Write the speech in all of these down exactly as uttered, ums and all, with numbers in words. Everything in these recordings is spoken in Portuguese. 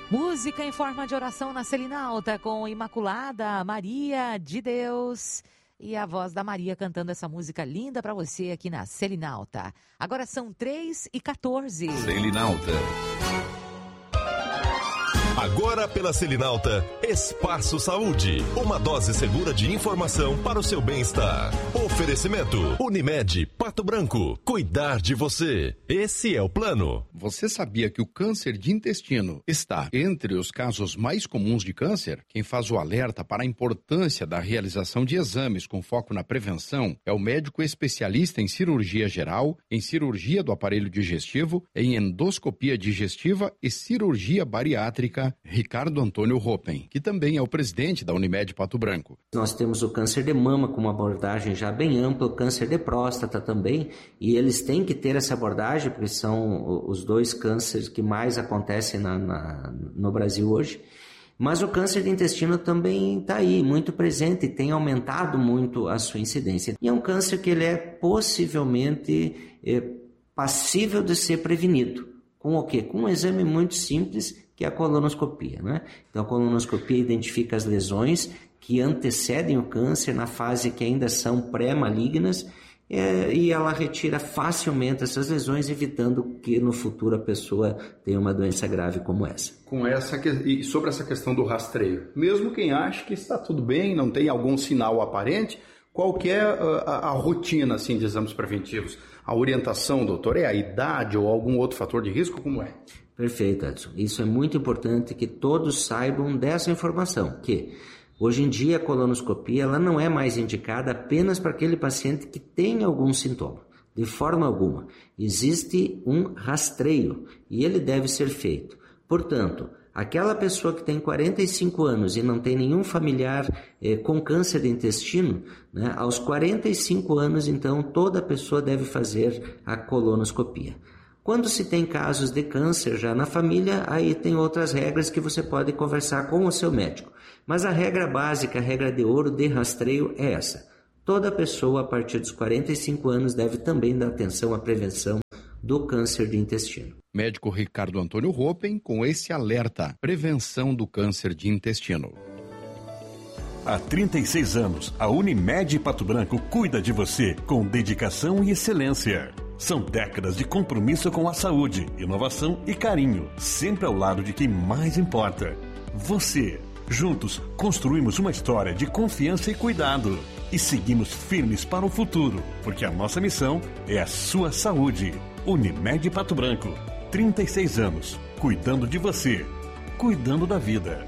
Música em forma de oração na Selinalta com Imaculada Maria de Deus e a voz da Maria cantando essa música linda para você aqui na Selinalta. Agora são três e quatorze. Selinalta. Agora pela Selinalta, Espaço Saúde. Uma dose segura de informação para o seu bem-estar. Oferecimento Unimed Pato Branco. Cuidar de você. Esse é o plano. Você sabia que o câncer de intestino está entre os casos mais comuns de câncer? Quem faz o alerta para a importância da realização de exames com foco na prevenção é o médico especialista em cirurgia geral, em cirurgia do aparelho digestivo, em endoscopia digestiva e cirurgia bariátrica, Ricardo Antônio Ropen, que também é o presidente da Unimed Pato Branco. Nós temos o câncer de mama com uma abordagem já bem ampla, o câncer de próstata também, e eles têm que ter essa abordagem, porque são os dois cânceres que mais acontecem na, na, no Brasil hoje. Mas o câncer de intestino também está aí, muito presente, e tem aumentado muito a sua incidência. E é um câncer que ele é possivelmente é, passível de ser prevenido. Com o quê? Com um exame muito simples, que é a colonoscopia, né? Então a colonoscopia identifica as lesões que antecedem o câncer na fase que ainda são pré-malignas é, e ela retira facilmente essas lesões, evitando que no futuro a pessoa tenha uma doença grave como essa. Com essa e sobre essa questão do rastreio, mesmo quem acha que está tudo bem, não tem algum sinal aparente, qual que é a, a, a rotina assim, de exames preventivos? A orientação, doutor, é a idade ou algum outro fator de risco? Como é? Perfeito, Edson. Isso é muito importante que todos saibam dessa informação, que hoje em dia a colonoscopia ela não é mais indicada apenas para aquele paciente que tem algum sintoma. De forma alguma. Existe um rastreio e ele deve ser feito. Portanto, aquela pessoa que tem quarenta e cinco anos e não tem nenhum familiar eh, com câncer de intestino, né, aos quarenta e cinco anos, então, toda pessoa deve fazer a colonoscopia. Quando se tem casos de câncer já na família, aí tem outras regras que você pode conversar com o seu médico. Mas a regra básica, a regra de ouro de rastreio é essa. Toda pessoa a partir dos quarenta e cinco anos deve também dar atenção à prevenção do câncer de intestino. Médico Ricardo Antônio Ropen com esse alerta: prevenção do câncer de intestino. Há trinta e seis anos, a Unimed Pato Branco cuida de você com dedicação e excelência. São décadas de compromisso com a saúde, inovação e carinho, sempre ao lado de quem mais importa: você. Juntos, construímos uma história de confiança e cuidado. E seguimos firmes para o futuro, porque a nossa missão é a sua saúde. Unimed Pato Branco, trinta e seis anos, cuidando de você, cuidando da vida.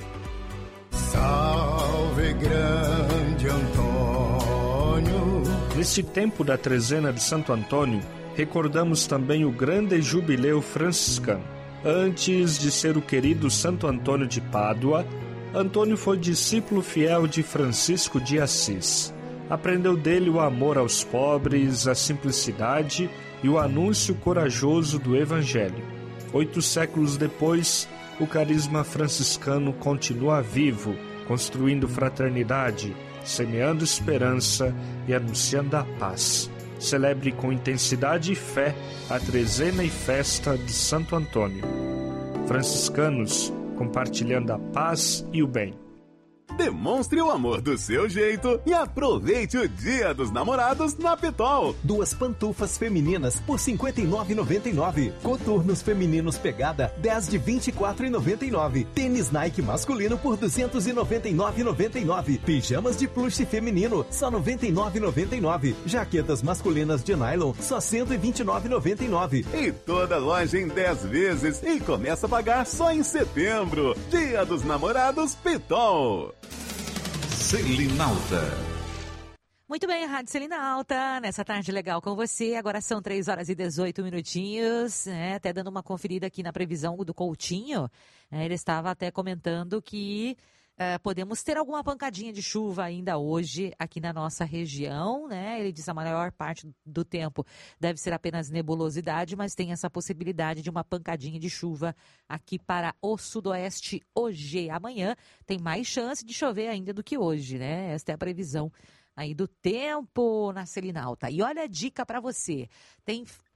Salve, grande Antônio. Neste tempo da trezena de Santo Antônio, recordamos também o grande jubileu franciscano. Antes de ser o querido Santo Antônio de Pádua, Antônio foi discípulo fiel de Francisco de Assis. Aprendeu dele o amor aos pobres, a simplicidade e o anúncio corajoso do Evangelho. Oito séculos depois, o carisma franciscano continua vivo, construindo fraternidade, semeando esperança e anunciando a paz. Celebre com intensidade e fé a trezena e festa de Santo Antônio. Franciscanos, compartilhando a paz e o bem. Demonstre o amor do seu jeito e aproveite o Dia dos Namorados na Pitol. Duas pantufas femininas por cinquenta e nove reais e noventa e nove centavos. Coturnos femininos pegada dez de vinte e quatro reais e noventa e nove centavos. Tênis Nike masculino por duzentos e noventa e nove reais e noventa e nove centavos. Pijamas de plush feminino só noventa e nove reais e noventa e nove centavos. Jaquetas masculinas de nylon só cento e vinte e nove reais e noventa e nove centavos. E toda loja em dez vezes e começa a pagar só em setembro. Dia dos Namorados Pitol. Selinalta. Muito bem, a Rádio Selinalta, nessa tarde legal com você. Agora são três horas e dezoito minutinhos, né? Até dando uma conferida aqui na previsão do Coutinho. É, ele estava até comentando que é, podemos ter alguma pancadinha de chuva ainda hoje aqui na nossa região, né? Ele disse que a maior parte do tempo deve ser apenas nebulosidade, mas tem essa possibilidade de uma pancadinha de chuva aqui para o sudoeste hoje. Amanhã tem mais chance de chover ainda do que hoje, né? Esta é a previsão aí do tempo na Selinalta. E olha a dica para você. Tem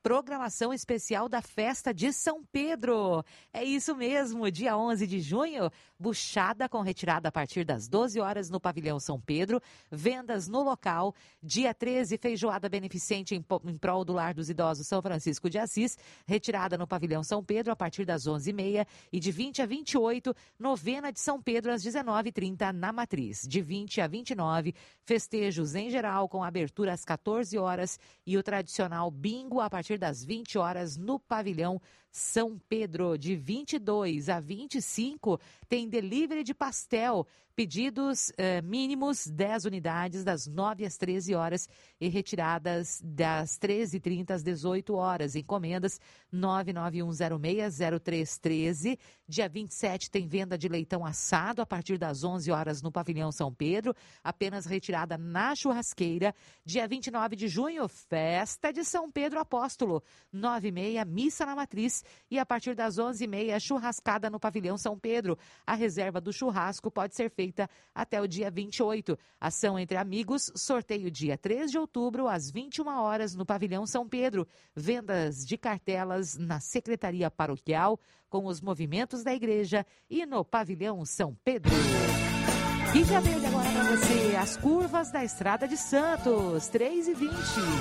programação especial da Festa de São Pedro. É isso mesmo, dia onze de junho, buchada com retirada a partir das doze horas no Pavilhão São Pedro, vendas no local. Dia treze, feijoada beneficente em, em prol do Lar dos Idosos São Francisco de Assis, retirada no Pavilhão São Pedro a partir das onze e meia. E de vinte a vinte e oito, novena de São Pedro às dezenove e trinta na Matriz. De vinte a vinte e nove, festejos em geral com abertura às quatorze horas e o tradicional bingo a partir das vinte horas no Pavilhão São Pedro. De vinte e dois a vinte e cinco tem delivery de pastel, pedidos eh, mínimos dez unidades das nove às treze horas e retiradas das treze e trinta às dezoito horas. Encomendas nove nove um zero seis zero três um três. Dia vinte e sete tem venda de leitão assado a partir das onze horas no Pavilhão São Pedro, apenas retirada na churrasqueira. Dia vinte e nove de junho, festa de São Pedro Apóstolo, nove e meia, missa na Matriz e a partir das onze e meia, churrascada no Pavilhão São Pedro. A reserva do churrasco pode ser feita até o dia vinte e oito. Ação entre amigos, sorteio dia três de outubro, às vinte e uma horas, no Pavilhão São Pedro. Vendas de cartelas na Secretaria Paroquial, com os movimentos da igreja e no Pavilhão São Pedro. E já veio agora para você as curvas da Estrada de Santos, três e vinte.